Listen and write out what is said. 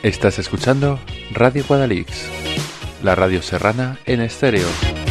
Estás escuchando Radio Guadalix, la radio serrana en estéreo.